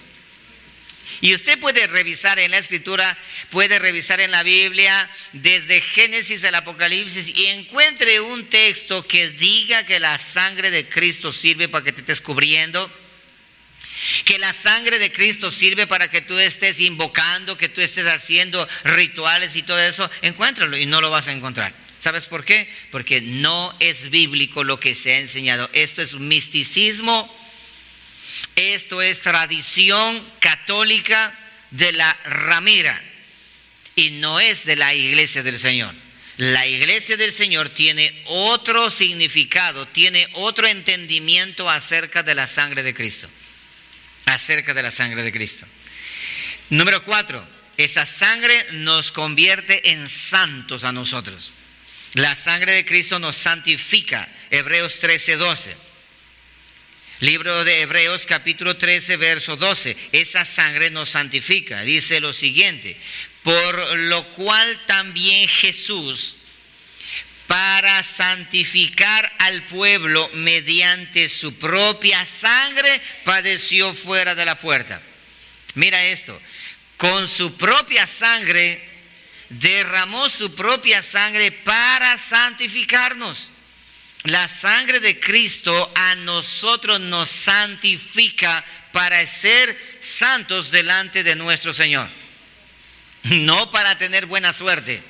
[SPEAKER 1] Y usted puede revisar en la Escritura, puede revisar en la Biblia, desde Génesis al Apocalipsis, y encuentre un texto que diga que la sangre de Cristo sirve para que te estés cubriendo, que la sangre de Cristo sirve para que tú estés invocando, que tú estés haciendo rituales y todo eso. Encuéntralo y no lo vas a encontrar. ¿Sabes por qué? Porque no es bíblico lo que se ha enseñado. Esto es misticismo. Esto es tradición católica de la ramera y no es de la iglesia del Señor. La iglesia del Señor tiene otro significado, tiene otro entendimiento acerca de la sangre de Cristo. Acerca de la sangre de Cristo. Número cuatro, esa sangre nos convierte en santos a nosotros. La sangre de Cristo nos santifica. Hebreos trece, doce. Libro de Hebreos capítulo trece, verso doce. Esa sangre nos santifica. Dice lo siguiente: por lo cual también Jesús, para santificar al pueblo mediante su propia sangre, padeció fuera de la puerta. Mira esto, con su propia sangre, derramó su propia sangre para santificarnos. La sangre de Cristo a nosotros nos santifica para ser santos delante de nuestro Señor. No para tener buena suerte,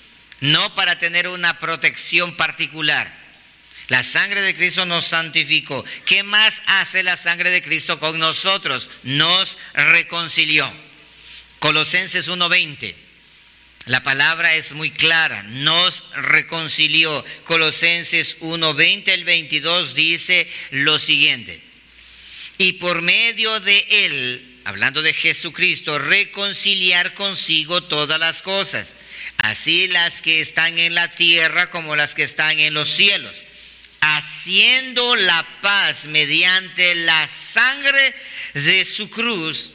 [SPEAKER 1] no para tener una protección particular. La sangre de Cristo nos santificó. ¿Qué más hace la sangre de Cristo con nosotros? Nos reconcilió. Colosenses uno veinte. La palabra es muy clara, nos reconcilió. Colosenses uno veinte, el veintidós dice lo siguiente: y por medio de él, hablando de Jesucristo, reconciliar consigo todas las cosas, así las que están en la tierra como las que están en los cielos, haciendo la paz mediante la sangre de su cruz.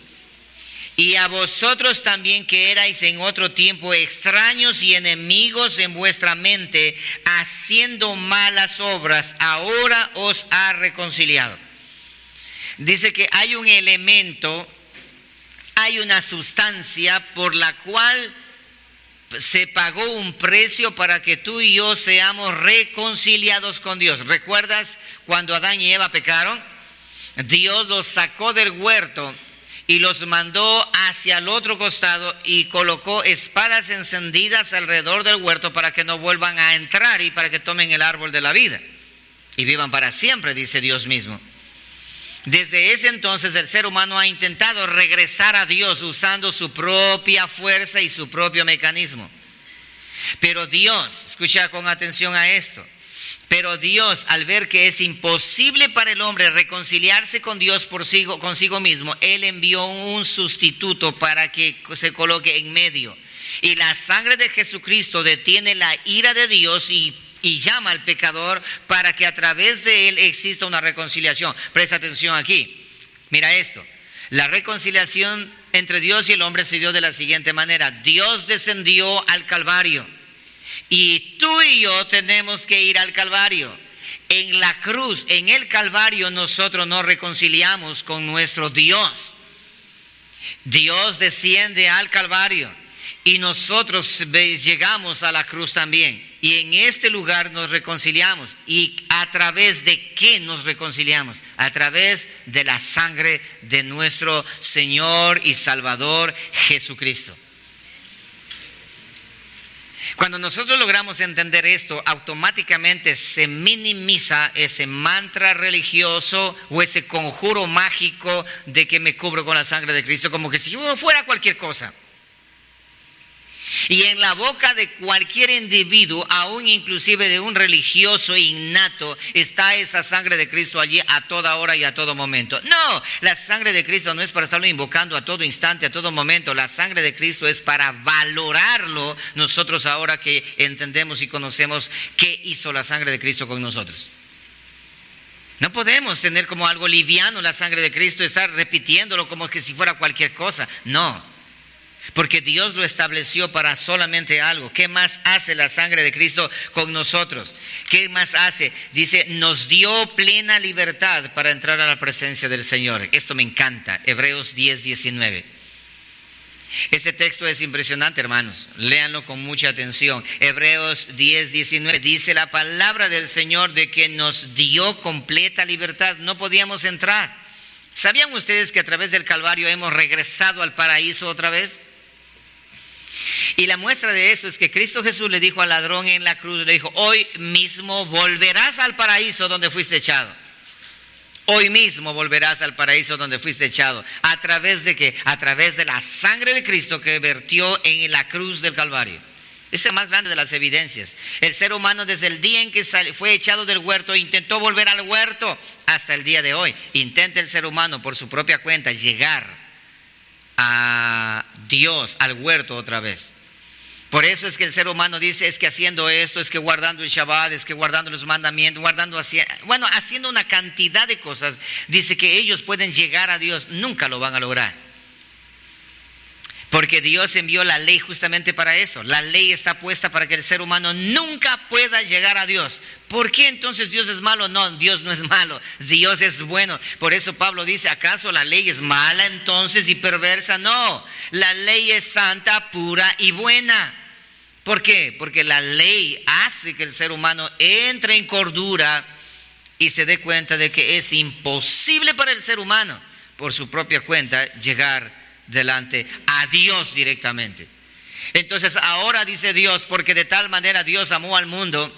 [SPEAKER 1] Y a vosotros también, que erais en otro tiempo extraños y enemigos en vuestra mente, haciendo malas obras, ahora os ha reconciliado. Dice que hay un elemento, hay una sustancia por la cual se pagó un precio para que tú y yo seamos reconciliados con Dios. ¿Recuerdas cuando Adán y Eva pecaron? Dios los sacó del huerto y los mandó hacia el otro costado y colocó espadas encendidas alrededor del huerto para que no vuelvan a entrar y para que tomen el árbol de la vida y vivan para siempre, dice Dios mismo. Desde ese entonces el ser humano ha intentado regresar a Dios usando su propia fuerza y su propio mecanismo. Pero Dios, escucha con atención a esto, pero Dios, al ver que es imposible para el hombre reconciliarse con Dios por sí, consigo mismo, Él envió un sustituto para que se coloque en medio. Y la sangre de Jesucristo detiene la ira de Dios y, y llama al pecador para que a través de Él exista una reconciliación. Presta atención aquí. Mira esto. La reconciliación entre Dios y el hombre se dio de la siguiente manera. Dios descendió al Calvario. Y tú y yo tenemos que ir al Calvario. En la cruz, en el Calvario, nosotros nos reconciliamos con nuestro Dios. Dios desciende al Calvario y nosotros llegamos a la cruz también. Y en este lugar nos reconciliamos. ¿Y a través de qué nos reconciliamos? A través de la sangre de nuestro Señor y Salvador Jesucristo. Cuando nosotros logramos entender esto, automáticamente se minimiza ese mantra religioso o ese conjuro mágico de que me cubro con la sangre de Cristo, como que si yo fuera cualquier cosa. Y en la boca de cualquier individuo, aún inclusive de un religioso innato, está esa sangre de Cristo allí a toda hora y a todo momento. No, la sangre de Cristo no es para estarlo invocando a todo instante, a todo momento. La sangre de Cristo es para valorarlo nosotros ahora que entendemos y conocemos qué hizo la sangre de Cristo con nosotros. No podemos tener como algo liviano la sangre de Cristo, estar repitiéndolo como que si fuera cualquier cosa. No. Porque Dios lo estableció para solamente algo. ¿Qué más hace la sangre de Cristo con nosotros? ¿Qué más hace? Dice, nos dio plena libertad para entrar a la presencia del Señor. Esto me encanta. Hebreos diez, diecinueve. Este texto es impresionante, hermanos. Léanlo con mucha atención. Hebreos diez, diecinueve. Dice la palabra del Señor de que nos dio completa libertad. No podíamos entrar. ¿Sabían ustedes que a través del Calvario hemos regresado al paraíso otra vez? Y la muestra de eso es que Cristo Jesús le dijo al ladrón en la cruz, le dijo, hoy mismo volverás al paraíso donde fuiste echado. Hoy mismo volverás al paraíso donde fuiste echado. ¿A través de qué? A través de la sangre de Cristo que vertió en la cruz del Calvario. Esa es la más grande de las evidencias. El ser humano desde el día en que fue echado del huerto intentó volver al huerto hasta el día de hoy. Intenta el ser humano por su propia cuenta llegar a Dios, al huerto otra vez. Por eso es que el ser humano dice, es que haciendo esto, es que guardando el Shabbat, es que guardando los mandamientos, guardando así, bueno, haciendo una cantidad de cosas, dice que ellos pueden llegar a Dios. Nunca lo van a lograr. Porque Dios envió la ley justamente para eso. La ley está puesta para que el ser humano nunca pueda llegar a Dios. ¿Por qué entonces Dios es malo? No, Dios no es malo, Dios es bueno. Por eso Pablo dice, ¿acaso la ley es mala entonces y perversa? No, la ley es santa, pura y buena. ¿Por qué? Porque la ley hace que el ser humano entre en cordura y se dé cuenta de que es imposible para el ser humano, por su propia cuenta, llegar delante a Dios directamente. Entonces ahora dice Dios, porque de tal manera Dios amó al mundo,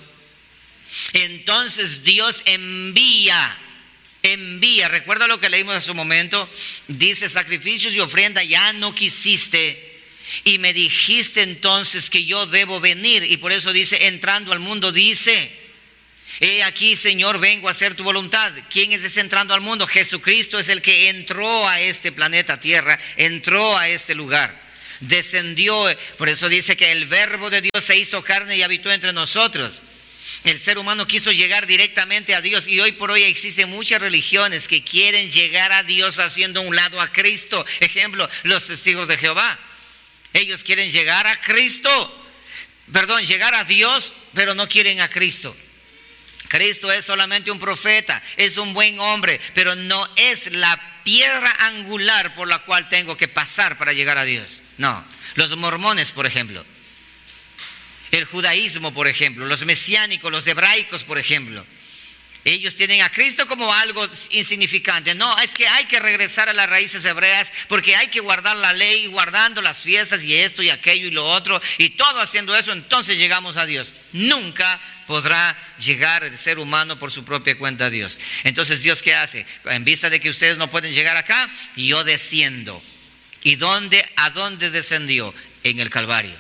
[SPEAKER 1] entonces Dios envía, envía, recuerda lo que leímos hace un momento, dice, sacrificios y ofrenda ya no quisiste, y me dijiste entonces que yo debo venir. Y por eso dice, entrando al mundo, dice, he aquí, Señor, vengo a hacer tu voluntad. ¿Quién es ese entrando al mundo? Jesucristo es el que entró a este planeta Tierra, entró a este lugar, descendió. Por eso dice que el verbo de Dios se hizo carne y habitó entre nosotros. El ser humano quiso llegar directamente a Dios, y hoy por hoy existen muchas religiones que quieren llegar a Dios haciendo a un lado a Cristo. Ejemplo, los testigos de Jehová. Ellos quieren llegar a Cristo, perdón, llegar a Dios, pero no quieren a Cristo. Cristo es solamente un profeta, es un buen hombre, pero no es la piedra angular por la cual tengo que pasar para llegar a Dios. No, los mormones, por ejemplo, el judaísmo, por ejemplo, los mesiánicos, los hebraicos, por ejemplo, ellos tienen a Cristo como algo insignificante. No, es que hay que regresar a las raíces hebreas, porque hay que guardar la ley, guardando las fiestas y esto y aquello y lo otro, y todo haciendo eso, entonces llegamos a Dios. Nunca podrá llegar el ser humano por su propia cuenta a Dios. Entonces, ¿Dios qué hace? En vista de que ustedes no pueden llegar acá, yo desciendo. ¿Y dónde? ¿A dónde descendió? En el Calvario.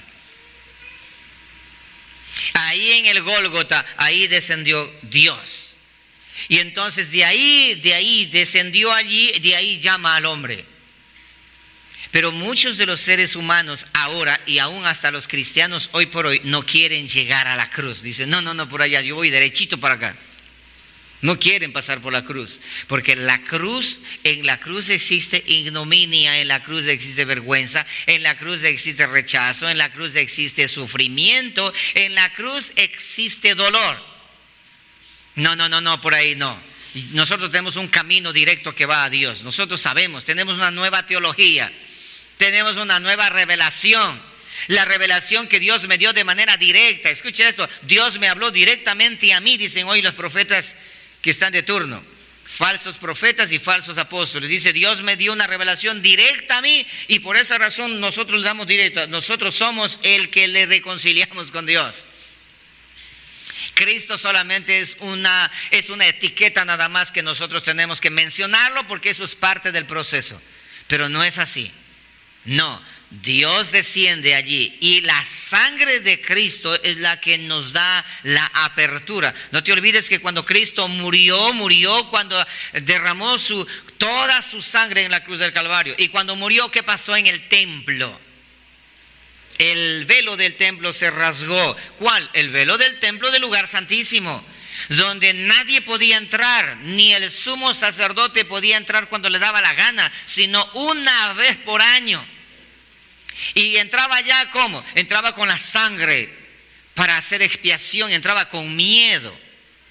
[SPEAKER 1] Ahí en el Gólgota, ahí descendió Dios. Y entonces de ahí, de ahí descendió allí, de ahí llama al hombre. Pero muchos de los seres humanos ahora, y aún hasta los cristianos hoy por hoy, no quieren llegar a la cruz. Dicen, no, no, no, por allá, yo voy derechito para acá. No quieren pasar por la cruz, porque la cruz, en la cruz existe ignominia, en la cruz existe vergüenza, en la cruz existe rechazo, en la cruz existe sufrimiento, en la cruz existe dolor. No, no, no, no, por ahí no. Nosotros tenemos un camino directo que va a Dios. Nosotros sabemos, tenemos una nueva teología, tenemos una nueva revelación. La revelación que Dios me dio de manera directa. Escuchen esto, Dios me habló directamente a mí, dicen hoy los profetas que están de turno. Falsos profetas y falsos apóstoles. Dice, Dios me dio una revelación directa a mí, y por esa razón nosotros le damos directo. Nosotros somos el que le reconciliamos con Dios. Cristo solamente es una, es una etiqueta nada más que nosotros tenemos que mencionarlo, porque eso es parte del proceso. Pero no es así. No, Dios desciende allí, y la sangre de Cristo es la que nos da la apertura. No te olvides que cuando Cristo murió, murió cuando derramó su, toda su sangre en la cruz del Calvario. Y cuando murió, ¿qué pasó en el templo? El velo del templo se rasgó. ¿Cuál? El velo del templo del lugar santísimo, donde nadie podía entrar, ni el sumo sacerdote podía entrar cuando le daba la gana, sino una vez por año. Y entraba ya, ¿cómo? Entraba con la sangre para hacer expiación, entraba con miedo.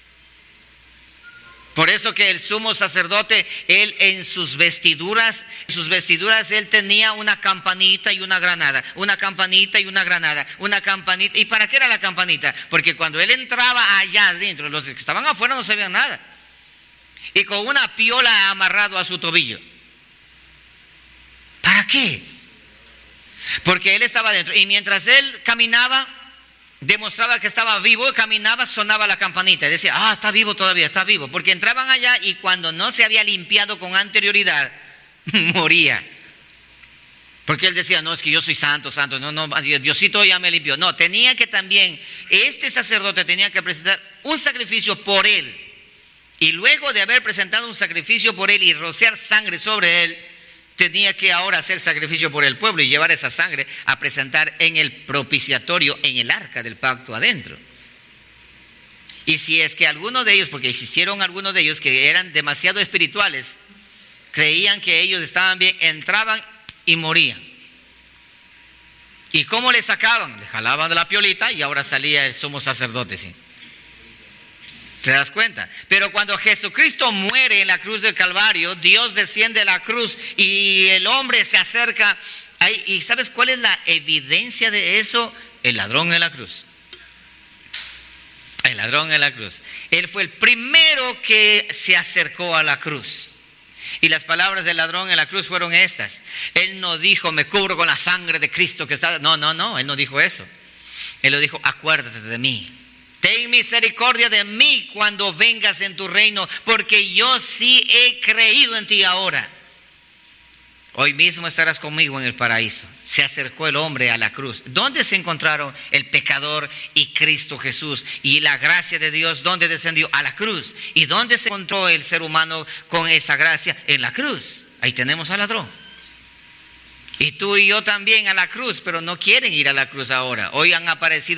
[SPEAKER 1] Por eso que el sumo sacerdote, él en sus vestiduras, en sus vestiduras él tenía una campanita y una granada, una campanita y una granada, una campanita. ¿Y para qué era la campanita? Porque cuando él entraba allá adentro, los que estaban afuera no sabían nada. Y con una piola amarrado a su tobillo. ¿Para qué? Porque él estaba adentro, y mientras él caminaba, demostraba que estaba vivo, caminaba, sonaba la campanita y decía, ah, está vivo todavía, está vivo. Porque entraban allá, y cuando no se había limpiado con anterioridad, moría. Porque él decía, no, es que yo soy santo, santo, no, no, Diosito ya me limpió. No, tenía que también, este sacerdote tenía que presentar un sacrificio por él. Y luego de haber presentado un sacrificio por él y rociar sangre sobre él, tenía que ahora hacer sacrificio por el pueblo y llevar esa sangre a presentar en el propiciatorio, en el arca del pacto adentro. Y si es que algunos de ellos, porque existieron algunos de ellos que eran demasiado espirituales, creían que ellos estaban bien, entraban y morían. ¿Y cómo le sacaban? Le jalaban de la piolita y ahora salía el sumo sacerdote, ¿sí? ¿Te das cuenta? Pero cuando Jesucristo muere en la cruz del Calvario, Dios desciende a la cruz y el hombre se acerca ahí. ¿Y sabes cuál es la evidencia de eso? El ladrón en la cruz. El ladrón en la cruz. Él fue el primero que se acercó a la cruz. Y las palabras del ladrón en la cruz fueron estas. Él no dijo, me cubro con la sangre de Cristo que está... No, no, no, él no dijo eso. Él lo dijo, acuérdate de mí. Ten misericordia de mí cuando vengas en tu reino, porque yo sí he creído en ti ahora. Hoy mismo estarás conmigo en el paraíso. Se acercó el hombre a la cruz. ¿Dónde se encontraron el pecador y Cristo Jesús? Y la gracia de Dios, ¿dónde descendió? A la cruz. ¿Y dónde se encontró el ser humano con esa gracia? En la cruz. Ahí tenemos al ladrón. Y tú y yo también a la cruz, pero no quieren ir a la cruz ahora. Hoy han aparecido